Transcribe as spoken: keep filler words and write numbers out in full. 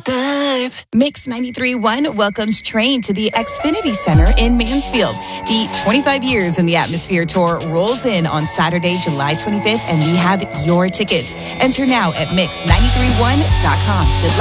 type. Mix ninety-three point one welcomes Train to the Xfinity Center in Mansfield. The twenty-five years in the Atmosphere Tour rolls in on Saturday, July twenty-fifth, and we have your tickets. Enter now at mix nine three one dot com. Good luck.